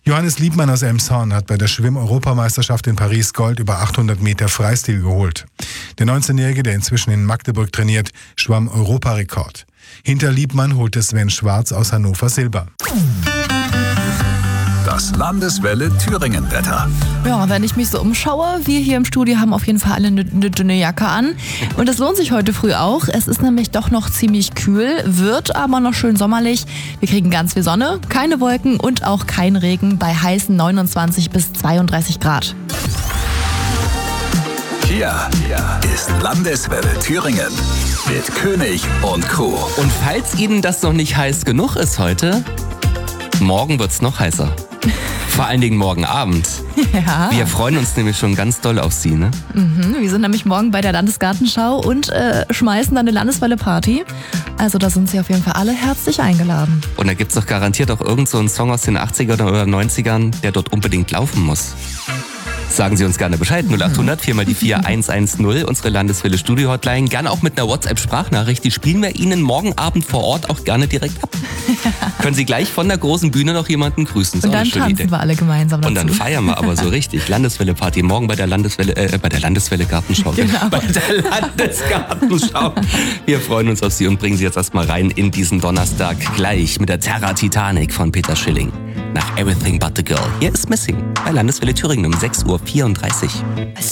Johannes Liebmann aus Elmshorn hat bei der Schwimm-Europameisterschaft in Paris Gold über 800 Meter Freistil geholt. Der 19-Jährige, der inzwischen in Magdeburg trainiert, schwamm Europarekord. Hinter Liebmann holte Sven Schwarz aus Hannover Silber. Das Landeswelle Thüringen-Wetter. Ja, wenn ich mich so umschaue, wir hier im Studio haben auf jeden Fall alle eine dünne Jacke an. Und das lohnt sich heute früh auch. Es ist nämlich doch noch ziemlich kühl, wird aber noch schön sommerlich. Wir kriegen ganz viel Sonne, keine Wolken und auch kein Regen bei heißen 29 bis 32 Grad. Hier ist Landeswelle Thüringen mit König und Crew. Und falls Ihnen das noch nicht heiß genug ist heute, morgen wird's noch heißer. Vor allen Dingen morgen Abend. Ja. Wir freuen uns nämlich schon ganz doll auf Sie, ne? Wir sind nämlich morgen bei der Landesgartenschau und schmeißen dann eine Landeswelle-Party. Also da sind Sie auf jeden Fall alle herzlich eingeladen. Und da gibt's doch garantiert auch irgend so einen Song aus den 80ern oder 90ern, der dort unbedingt laufen muss. Sagen Sie uns gerne Bescheid. 0800 4 mal die 4 110, unsere Landeswelle Studio Hotline. Gerne auch mit einer WhatsApp-Sprachnachricht. Die spielen wir Ihnen morgen Abend vor Ort auch gerne direkt ab. Können Sie gleich von der großen Bühne noch jemanden grüßen. Und dann tanzen wir alle gemeinsam dazu. Und dann feiern wir aber so richtig. Landeswelle-Party morgen bei der Landeswelle Gartenschau. Genau. Bei der Landesgartenschau. Wir freuen uns auf Sie und bringen Sie jetzt erstmal rein in diesen Donnerstag gleich mit der Terra Titanic von Peter Schilling. Nach Everything But The Girl. Hier ist Missing bei Landeswelle Thüringen um 6:34 Uhr.